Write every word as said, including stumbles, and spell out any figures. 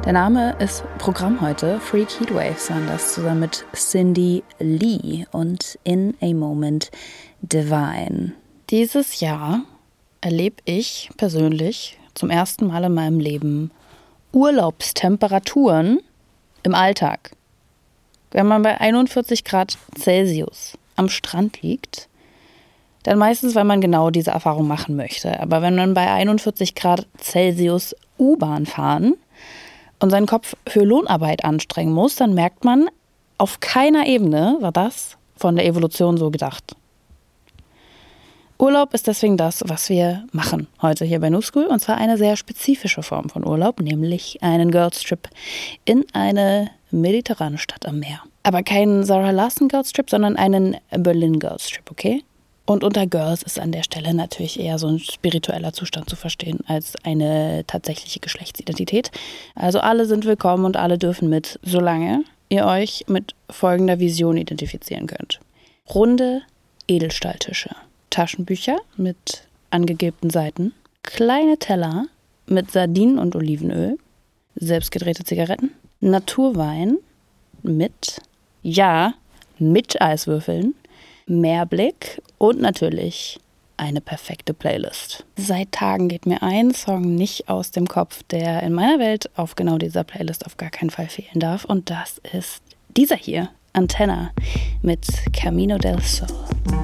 Der Name ist Programm heute. Freak Heatwaves waren das zusammen mit Cindy Lee und In a Moment Divine. Dieses Jahr erlebe ich persönlich zum ersten Mal in meinem Leben Urlaubstemperaturen im Alltag. Wenn man bei einundvierzig Grad Celsius am Strand liegt, dann meistens, weil man genau diese Erfahrung machen möchte. Aber wenn man bei einundvierzig Grad Celsius U-Bahn fahren und seinen Kopf für Lohnarbeit anstrengen muss, dann merkt man, auf keiner Ebene war das von der Evolution so gedacht. Urlaub ist deswegen das, was wir machen heute hier bei New School, und zwar eine sehr spezifische Form von Urlaub, nämlich einen Girls Trip in eine mediterrane Stadt am Meer. Aber keinen Zara Larsson Girls Trip, sondern einen Berlin Girls Trip, okay? Und unter Girls ist an der Stelle natürlich eher so ein spiritueller Zustand zu verstehen als eine tatsächliche Geschlechtsidentität. Also alle sind willkommen und alle dürfen mit, solange ihr euch mit folgender Vision identifizieren könnt. Runde Edelstahltische, Taschenbücher mit angeklebten Seiten, kleine Teller mit Sardinen und Olivenöl, selbstgedrehte Zigaretten, Naturwein mit, ja, mit Eiswürfeln, Meerblick und natürlich eine perfekte Playlist. Seit Tagen geht mir ein Song nicht aus dem Kopf, der in meiner Welt auf genau dieser Playlist auf gar keinen Fall fehlen darf. Und das ist dieser hier, Antenna mit Camino del Sol.